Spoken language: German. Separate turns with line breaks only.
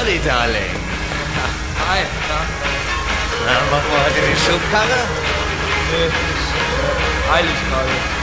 Charlie, Darling.
Hi,
Na, machen wir heute die Schubkarre?
Nee, eilig gerade.